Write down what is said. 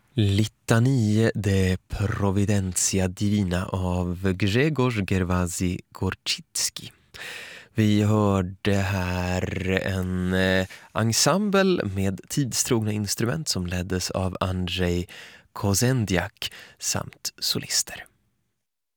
Litanie de Providentia Divina av Grzegorz Gerwazy Gorczycki. Vi hörde här en ensemble med tidstrogna instrument som leddes av Andrzej Kozendiak samt solister.